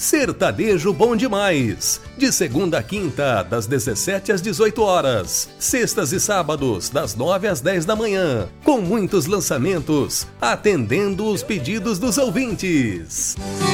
Sertanejo Bom Demais. De segunda a quinta, das 17 às 18 horas. Sextas e sábados, das 9 às 10 da manhã. Com muitos lançamentos, atendendo os pedidos dos ouvintes.